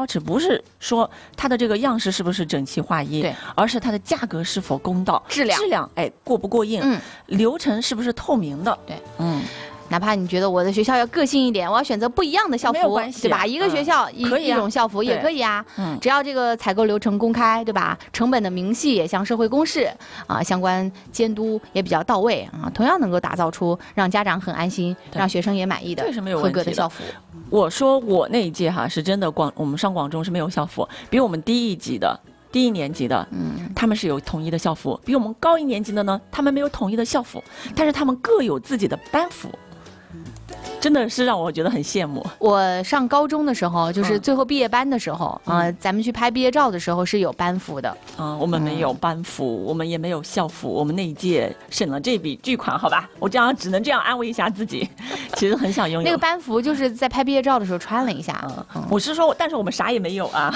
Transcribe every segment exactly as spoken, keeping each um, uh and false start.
标尺不是说它的这个样式是不是整齐划一， 对， 而是它的价格是否公道， 质量质量哎过不过硬， 嗯， 流程是不是透明的， 对， 嗯。 哪怕你觉得我的学校要个性一点，我要选择不一样的校服， 没有关系对吧？一个学校、 嗯、 一可以、啊、 一种校服也可以啊， 嗯， 只要这个采购流程公开，对吧？成本的明细向社会公示啊，相关监督也比较到位啊，同样能够打造出让家长很安心、让学生也满意的合格的校服。 我说我那一届哈是真的广，我们上广中是没有校服，比我们低一级的。低一年级的，嗯，他们是有统一的校服；比我们高一年级的呢，他们没有统一的校服，但是他们各有自己的班服。真的是让我觉得很羡慕。 我上高中的时候，就是最后毕业班的时候，啊、嗯呃，咱们去拍毕业照的时候是有班服的。 嗯，我们没有班服，嗯、我们也没有校服，我们那一届省了这笔巨款，好吧？我这样只能这样安慰一下自己，其实很想拥有。 那个班服就是在拍毕业照的时候穿了一下。 嗯，嗯我是说，但是我们啥也没有啊。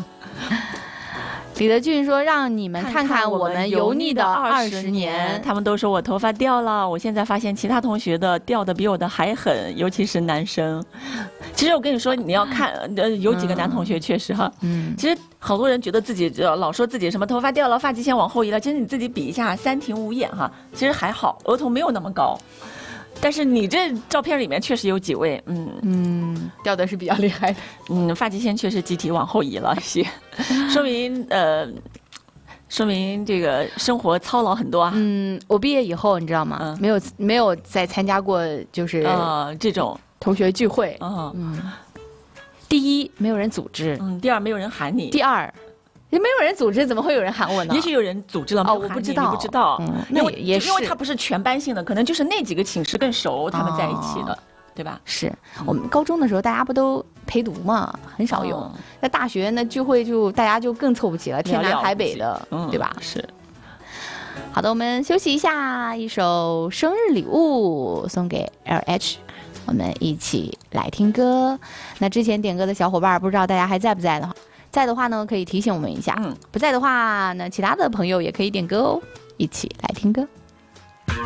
李德俊说：“让你们看看我们油腻的二十年。” 他们都说我头发掉了，我现在发现其他同学的掉的比我的还狠，尤其是男生。其实我跟你说，你要看，呃，有几个男同学确实哈，嗯，其实好多人觉得自己老说自己什么头发掉了，发际线往后移了，其实你自己比一下，三庭五眼哈，其实还好，额头没有那么高。但是你这照片里面确实有几位，嗯嗯，掉的是比较厉害的， 嗯，发际线确实集体往后移了一些，说明呃，说明这个生活操劳很多啊。 嗯，我毕业以后你知道吗？嗯、没有没有再参加过就是呃这种同学聚会。 嗯嗯， 第一没有人组织， 嗯，第二没有人喊你， 第二。也没有人组织，怎么会有人喊我呢？ 也许有人组织了， 哦，我不知道， 你不知道， 嗯， 因为也是， 因为他不是全班性的，可能就是那几个寝室更熟，他们在一起的，哦、对吧？ 是我们高中的时候，大家不都陪读嘛，很少用。在、哦、大学那聚会就大家就更凑不齐了，天南海北的， 嗯、 对吧？ 是。 好的，我们休息一下，一首生日礼物送给 L H。我们一起来听歌。那之前点歌的小伙伴，不知道大家还在不在的话？在的话呢，可以提醒我们一下。嗯，不在的话，那其他的朋友也可以点歌哦，一起来听歌。